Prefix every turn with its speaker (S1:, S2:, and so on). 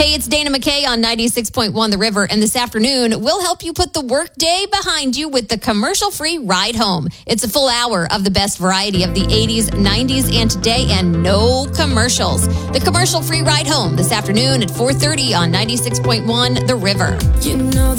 S1: Hey, it's Dana McKay on 96.1 The River, and this afternoon, we'll help you put the workday behind you with the commercial-free ride home. It's a full hour of the best variety of the 80s, 90s, and today, and no commercials. The commercial-free ride home this afternoon at 4:30 on 96.1 The River.
S2: You know